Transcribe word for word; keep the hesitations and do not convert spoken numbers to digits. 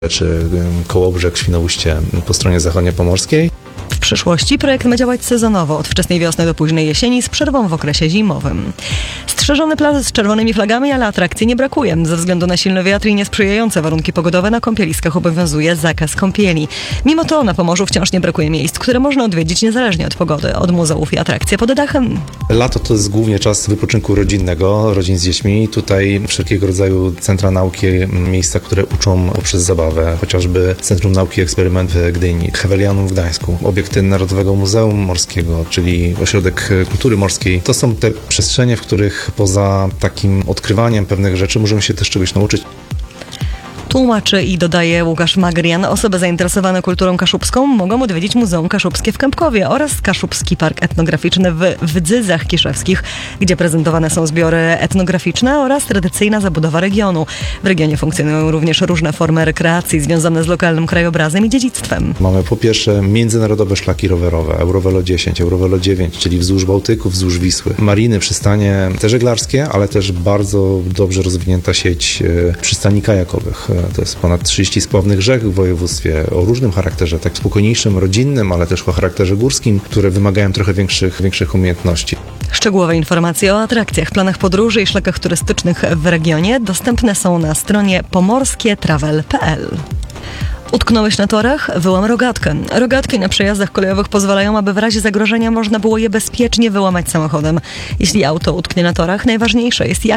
czy Kołobrzeg, Świnoujście po stronie zachodniopomorskiej. W przyszłości projekt ma działać sezonowo, od wczesnej wiosny do późnej jesieni, z przerwą w okresie zimowym. Strzeżone plaże z czerwonymi flagami, ale atrakcji nie brakuje. Ze względu na silny wiatr i niesprzyjające warunki pogodowe na kąpieliskach obowiązuje zakaz kąpieli. Mimo to na Pomorzu wciąż nie brakuje miejsc, które można odwiedzić niezależnie od pogody, od muzeów i atrakcji pod dachem. Lato to jest głównie czas wypoczynku rodzinnego, rodzin z dziećmi. Tutaj wszelkiego rodzaju centra nauki, miejsca, które uczą poprzez zabawę, chociażby Centrum Nauki i Eksperyment w Gdyni, Hewelianum w Gdańsku, obiekty Narodowego Muzeum Morskiego, czyli Ośrodek Kultury Morskiej. To są te przestrzenie, w których poza takim odkrywaniem pewnych rzeczy możemy się też czegoś nauczyć. Tłumaczy i dodaje Łukasz Magrian, osoby zainteresowane kulturą kaszubską mogą odwiedzić Muzeum Kaszubskie w Kępkowie oraz Kaszubski Park Etnograficzny w Wdzydzach Kiszewskich, gdzie prezentowane są zbiory etnograficzne oraz tradycyjna zabudowa regionu. W regionie funkcjonują również różne formy rekreacji związane z lokalnym krajobrazem i dziedzictwem. Mamy po pierwsze międzynarodowe szlaki rowerowe, Eurovelo dziesięć, Eurovelo dziewięć, czyli wzdłuż Bałtyku, wzdłuż Wisły. Mariny, przystanie te żeglarskie, ale też bardzo dobrze rozwinięta sieć przystani kajakowych. To jest ponad trzydzieści spławnych rzek w województwie o różnym charakterze, tak spokojniejszym, rodzinnym, ale też o charakterze górskim, które wymagają trochę większych, większych umiejętności. Szczegółowe informacje o atrakcjach, planach podróży i szlakach turystycznych w regionie dostępne są na stronie pomorskie travel kropka p l. Utknąłeś na torach? Wyłam rogatkę. Rogatki na przejazdach kolejowych pozwalają, aby w razie zagrożenia można było je bezpiecznie wyłamać samochodem. Jeśli auto utknie na torach, najważniejsze jest jak